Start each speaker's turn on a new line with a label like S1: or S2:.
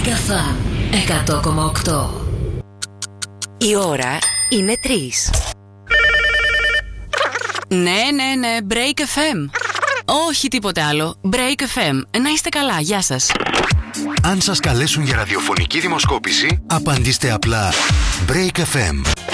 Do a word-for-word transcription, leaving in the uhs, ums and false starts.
S1: Καφά εκατό κόμμα οκτώ.
S2: Η ώρα είναι τρεις.
S3: Ναι, ναι, ναι, Break εφ εμ. Όχι τίποτε άλλο. Break εφ εμ. Να είστε καλά, γεια σας.
S4: Αν σας καλέσουν για ραδιοφωνική δημοσκόπηση, απαντήστε απλά Break εφ εμ.